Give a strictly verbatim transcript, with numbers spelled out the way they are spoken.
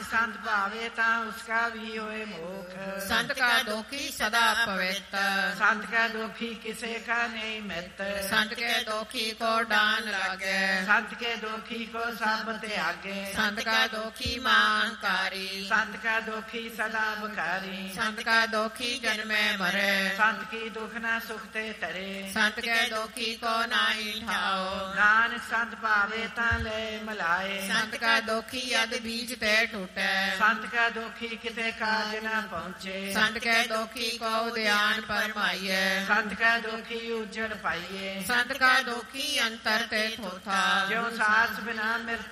संत भावे ता उसका भी होए मोख। संत का दोखी सदा पवित्र, संत का दोखी किसे का नहीं मित। संत के दोखी को डान लगे, संत के दोखी को सब त्यागे। संत का दोखी मानकारी, संत का दोखी सदा बकारी। संत का दोखी जन्मे मरे, संत की दुख न सुख ते तरे। संत के दोखी को नाई ठाओ, नानक संत भावे ता ले मलाए। संत का दोखी यद बीज ते टूटे, संत का दोखी किते काज न पहुँचे। संत के दोखी को ध्यान फरमाइए, संत का दोखी उज्जड़ पाइए। संत का दोखी अंतर ते थोथा, जो सास बिना मिर